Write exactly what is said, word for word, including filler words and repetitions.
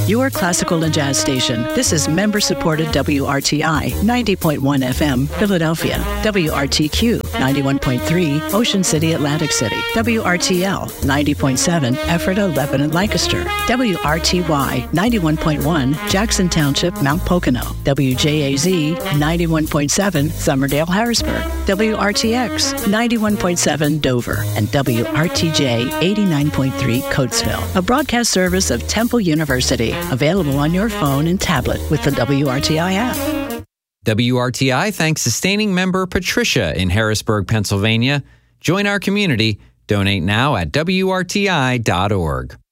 your classical and jazz station. This is member-supported W R T I ninety point one F M, Philadelphia. W R T Q ninety-one point three, Ocean City, Atlantic City. W R T L ninety point seven, Ephrata, Lebanon, Lancaster. W R T Y ninety-one point one, Jackson Township, Mount Pocono. W J A Z ninety-one point seven, Somerdale, Harrisburg. W R T X ninety-one point seven, Dover. And W R T J eighty-nine point three, Coatesville. A broadcast service of Temple University. Available on your phone and tablet with the W R T I app. W R T I thanks sustaining member Patricia in Harrisburg, Pennsylvania. Join our community. Donate now at W R T I dot org.